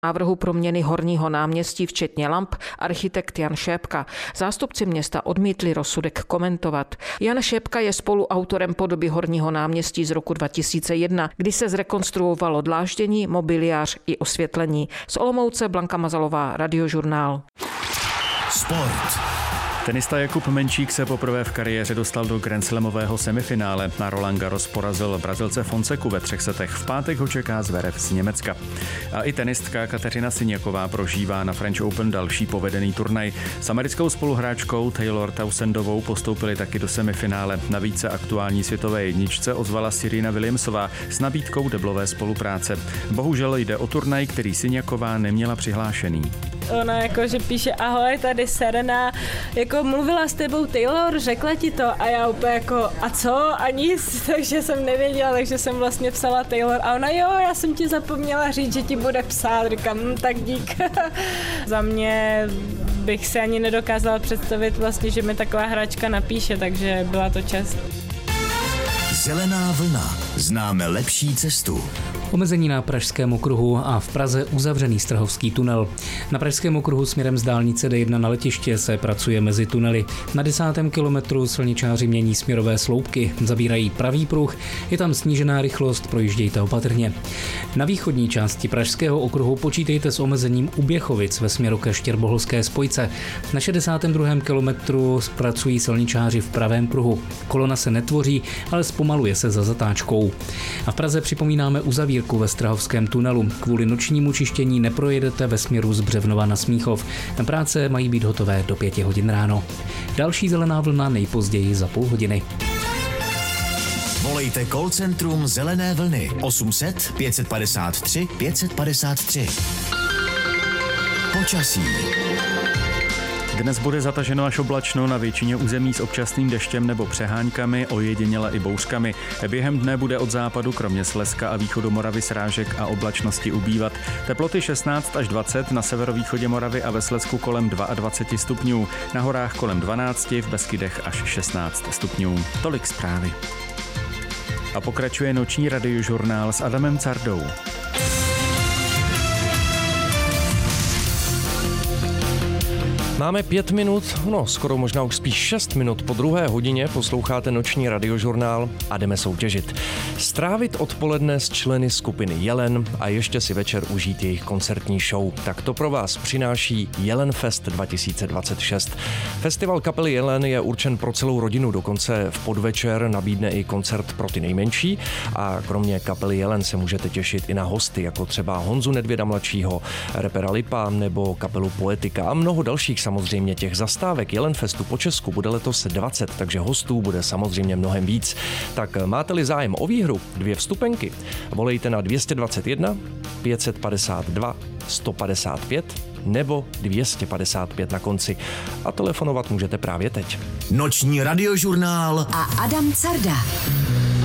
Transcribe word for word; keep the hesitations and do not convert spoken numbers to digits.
návrhu proměny Horního náměstí včetně lamp architekt Jan Šépka. Zástupci města odmítli rozsudek komentovat. Jan Šépka je spoluautorem podoby Horního náměstí z roku dva tisíce jedna, kdy se zrekonstruovalo dláždění, mobiliář i osvětlení. Z Olomouce Blanka Mazalová, Radiožurnál. Sport. Tenista Jakub Menčík se poprvé v kariéře dostal do grandslamového semifinále. Na Roland Garros porazil Brazilce Fonseku ve třech setech. V pátek ho čeká Zverev z Německa. A i tenistka Kateřina Siňaková prožívá na French Open další povedený turnaj. S americkou spoluhráčkou Taylor Townsendovou postoupili taky do semifinále. Navíc se aktuální světové jedničce ozvala Serena Williamsová s nabídkou deblové spolupráce. Bohužel jde o turnaj, který Siňaková neměla přihlášený. Ona jako, že píše ahoj, tady Serena, jako mluvila s tebou Taylor, řekla ti to a já úplně jako a co a nic, takže jsem nevěděla, takže jsem vlastně psala Taylor a ona jo, já jsem ti zapomněla říct, že ti bude psát, říkám, hm, tak dík. Za mě bych si ani nedokázala představit vlastně, že mi taková hráčka napíše, takže byla to čest. Zelená vlna. Známe lepší cestu. Omezení na Pražském okruhu a v Praze uzavřený Strahovský tunel. Na Pražském okruhu směrem z dálnice D jedna na letiště se pracuje mezi tunely. Na desátém kilometru silničáři mění směrové sloupky, zabírají pravý pruh, je tam snížená rychlost, projíždějte opatrně. Na východní části Pražského okruhu počítejte s omezením u Běchovic ve směru ke Štěrboholské spojce. Na šedesátém druhém kilometru pracují silničáři v pravém pruhu. Kolona se netvoří, ale zpomaluje se za zatáčkou. A v Praze připomínáme uzavírku ve Strahovském tunelu. Kvůli nočnímu čištění neprojedete ve směru z Břevnova na Smíchov. Práce mají být hotové do pěti hodin ráno. Další zelená vlna nejpozději za půl hodiny. Volejte call centrum Zelené vlny osm set pět padesát tři pět padesát tři. Počasí. Dnes bude zataženo až oblačno na většině území s občasným deštěm nebo přeháňkami, ojediněle i bouřkami. Během dne bude od západu kromě Slezska a východu Moravy srážek a oblačnosti ubývat. Teploty šestnáct až dvacet, na severovýchodě Moravy a ve Slezsku kolem dvacet dva stupňů, na horách kolem dvanáct, v Beskydech až šestnáct stupňů. Tolik zprávy. A pokračuje noční radiožurnál s Adamem Cardou. Máme pět minut, no skoro možná už spíš šest minut po druhé hodině posloucháte noční radiožurnál a jdeme soutěžit. Strávit odpoledne s členy skupiny Jelen a ještě si večer užít jejich koncertní show. Tak to pro vás přináší Jelen Fest dva tisíce dvacet šest. Festival kapely Jelen je určen pro celou rodinu, dokonce v podvečer nabídne i koncert pro ty nejmenší a kromě kapely Jelen se můžete těšit i na hosty, jako třeba Honzu Nedvěda mladšího, rapera Lipa nebo kapelu Poetika a mnoho dalších. Samozřejmě těch zastávek Jelenfestu po Česku bude letos dvacet, takže hostů bude samozřejmě mnohem víc. Tak máte-li zájem o výhru, dvě vstupenky, volejte na dvě stě dvacet jedna pět padesát dva sto padesát pět nebo dvě stě padesát pět na konci. A telefonovat můžete právě teď. Noční radiožurnál a Adam Carda.